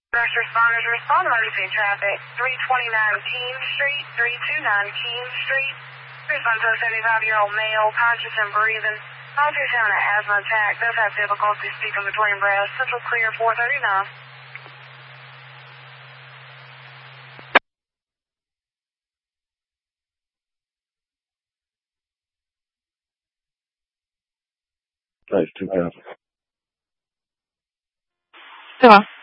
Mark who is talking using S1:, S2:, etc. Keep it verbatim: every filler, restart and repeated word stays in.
S1: First responders respond to emergency traffic. three twenty-nine King Street, three twenty-nine King Street. Respond to a seventy-five-year-old male, conscious and breathing. Officer's having an asthma attack. Does have difficulty speaking between breaths. Central clear four thirty-nine.
S2: Nice, two thousand.
S3: Hyvä.